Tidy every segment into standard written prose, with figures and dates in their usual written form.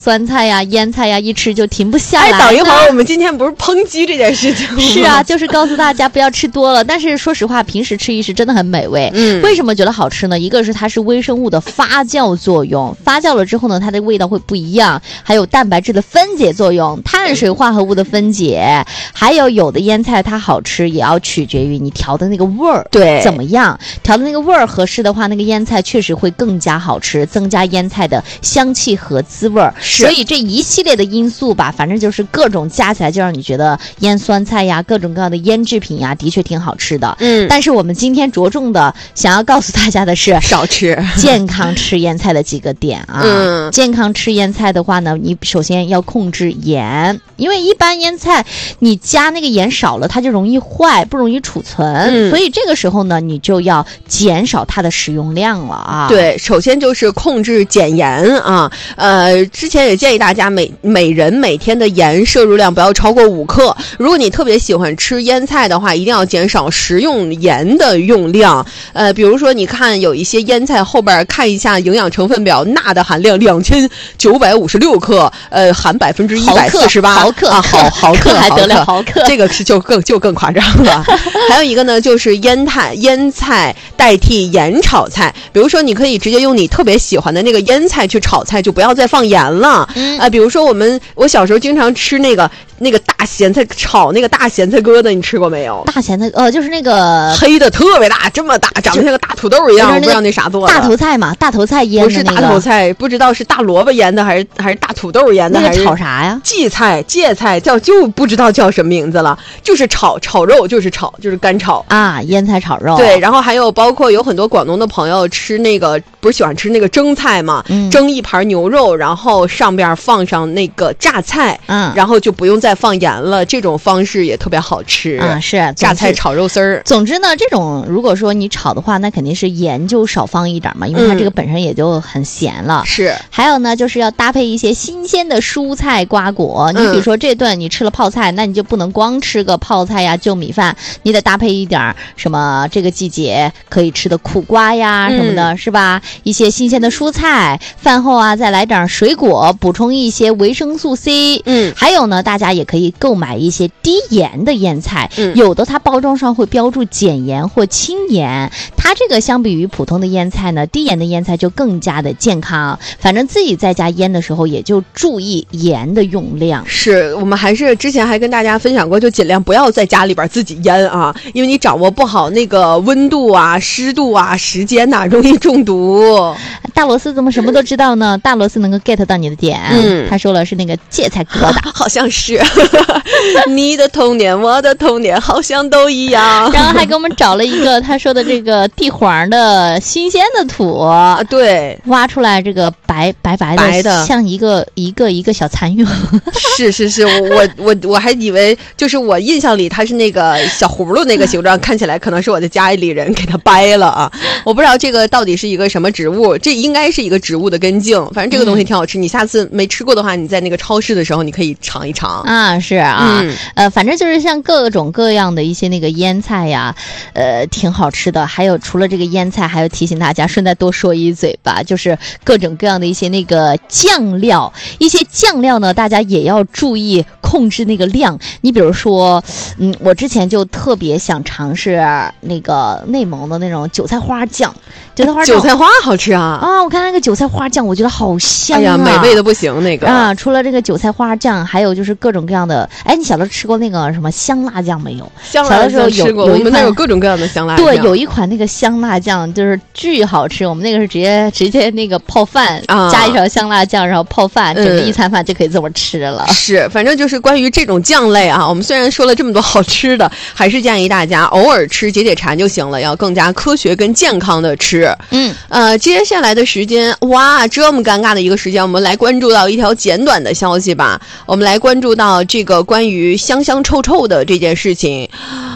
酸菜呀、腌菜呀，一吃就停不下来。 等一会儿，我们今天不是抨击这件事情吗？ 是啊，就是告诉大家不要吃多了。但是说实话，平时吃一吃真的很美味。为什么觉得好吃呢？一个是它是微生物的发酵作用，发酵了之后呢，它的味道会不一样。还有蛋白质的分解作用，碳水化合物的分解，还有的腌菜它好吃，也要取决于你调的那个味儿， 对， 怎么样？调的那个味儿合适的话，那个腌菜确实会更加好吃，增加腌菜的香气和滋味儿。所以这一系列的因素吧，反正就是各种加起来，就让你觉得腌酸菜呀，各种各样的腌制品呀，的确挺好吃的。但是我们今天着重的想要告诉大家的是， 少吃， 健康吃腌菜的几个点啊。健康吃腌菜的话呢，你首先要控制盐，因为一般腌菜你加那个盐少了，它就容易坏，不容易储存。所以这个时候呢，你就要减少它的使用量了啊。 对，首先就是控制减盐啊。之前也建议大家每人每天的盐摄入量不要超过5克。如果你特别喜欢吃腌菜的话，一定要减少食用盐的用量。比如说你看有一些腌菜后边看一下营养成分表，钠的含量2956克，含148% 毫克啊，毫克还得了毫克， 这个是就更夸张了。还有一个呢，就是腌菜代替盐炒菜。比如说你可以直接用你特别喜欢的那个腌菜去炒菜，就不要再放盐了。比如说我小时候经常吃那个大咸菜，炒那个大咸菜疙瘩，你吃过没有？ 大咸菜就是那个黑的特别大，这么大，长得像个大土豆一样，我不知道那啥做的。 大头菜嘛，大头菜腌的不是大头菜，不知道是大萝卜腌的还是大土豆腌的， 那个炒啥呀？ 芥菜就不知道叫什么名字了，就是炒肉，就是干炒啊，腌菜炒肉。 对，然后还有包括有很多广东的朋友吃那个，不是喜欢吃那个蒸菜嘛？蒸一盘牛肉，然后上边放上那个榨菜，然后就不用再放盐了，这种方式也特别好吃啊。是榨菜炒肉丝儿。 总之呢，这种如果说你炒的话，那肯定是盐就少放一点嘛，因为它这个本身也就很咸了。 是。 还有呢，就是要搭配一些新鲜的蔬菜瓜果。你比如说这顿你吃了泡菜，那你就不能光吃个泡菜呀、就米饭，你得搭配一点什么这个季节可以吃的苦瓜呀什么的，是吧？一些新鲜的蔬菜，饭后啊再来点水果，补充一些维生素 C。还有呢，大家也可以购买一些低盐的腌菜，有的它包装上会标注减盐或轻盐，它这个相比于普通的腌菜呢，低盐的腌菜就更加的健康。反正自己在家腌的时候也就注意盐的用量。 是，我们还是之前还跟大家分享过，就尽量不要在家里边自己腌啊，因为你掌握不好那个温度啊、湿度啊、时间呐，容易中毒。 大螺丝怎么什么都知道呢？大螺丝能够 get 到你的点。他说了是那个芥菜疙瘩， 好像是你的童年我的童年好像都一样。 然后还给我们找了一个他说的这个地黄的新鲜的土对， 挖出来这个白的像一个小蚕蛹。 是我还以为就是我印象里它是那个小葫芦那个形状，看起来可能是我的家里人给它掰了啊。我不知道这个到底是一个什么植物，这应该是一个植物的根茎，反正这个东西挺好吃。你下次没吃过的话，你在那个超市的时候你可以尝一尝啊。是啊，反正就是像各种各样的一些那个腌菜呀，挺好吃的。还有除了这个腌菜，还要提醒大家，顺带多说一嘴吧，就是各种各样的一些那个酱料，一些酱料呢，大家也要注意控制那个量。你比如说，我之前就特别想尝试那个内蒙的那种韭菜花酱。 韭菜花好吃啊！ 我看那个韭菜花酱，我觉得好香啊！ 哎呀，美味的不行那个啊！除了这个韭菜花酱，还有就是各种各样的。哎，你小时候吃过那个什么香辣酱没有？ 香辣酱吃过，我们那有各种各样的香辣酱。 对，有一款那个香辣酱就是巨好吃，我们那个是直接那个泡饭，加一勺香辣酱，然后泡饭，整个一餐饭就可以这么吃了。 是，反正就是关于这种酱类啊，我们虽然说了这么多好吃的，还是建议大家偶尔吃解馋就行了，要更加科学跟健康的吃。接下来的时间，哇，这么尴尬的一个时间，我们来关注到一条简短的消息吧。我们来关注到这个关于香香臭臭的这件事情。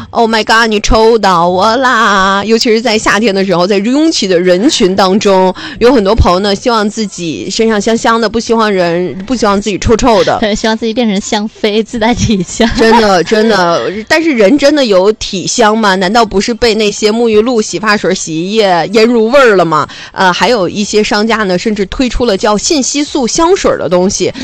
，Oh my god， 你抽到我啦！尤其是在夏天的时候，在拥挤的人群当中，有很多朋友呢，希望自己身上香香的，不希望自己臭臭的， 希望自己变成香妃，自带体香。 真的，但是人真的有体香吗？难道不是被那些沐浴露、洗发水、洗衣液腌入味儿了吗？还有一些商家呢，甚至推出了叫信息素香水的东西，